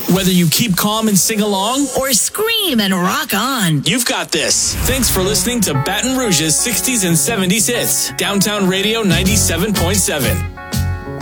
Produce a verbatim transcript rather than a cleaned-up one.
Whether you keep calm and sing along or scream and rock on, you've got this. Thanks for listening to Baton Rouge's sixties and seventies hits. Downtown Radio ninety-seven point seven.